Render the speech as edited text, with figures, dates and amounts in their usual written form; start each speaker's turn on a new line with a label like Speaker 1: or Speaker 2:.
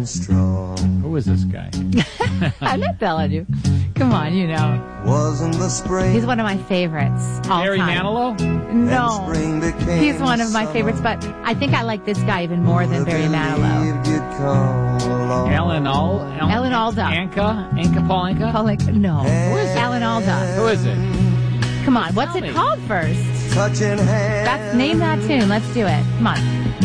Speaker 1: and strong.
Speaker 2: Who is this guy?
Speaker 3: I'm not telling you. Come on, you know.
Speaker 1: Wasn't the spring?
Speaker 3: He's one of my favorites all
Speaker 2: Barry
Speaker 3: time.
Speaker 2: Manilow?
Speaker 3: No.
Speaker 1: Spring became
Speaker 3: He's one of my
Speaker 1: summer.
Speaker 3: favorites, but I think I like this guy even more than Barry Manilow.
Speaker 1: Believed you'd come along.
Speaker 2: Ellen
Speaker 3: Alda.
Speaker 2: Anka? Paul Anka?
Speaker 3: Oh, like, no.
Speaker 1: Who
Speaker 2: is it?
Speaker 3: Alan Alda.
Speaker 2: Who is it?
Speaker 3: Come on, what's
Speaker 2: Tell
Speaker 3: it
Speaker 2: me.
Speaker 3: called first?
Speaker 1: Touching hands.
Speaker 3: Name that tune. Let's do it. Come on.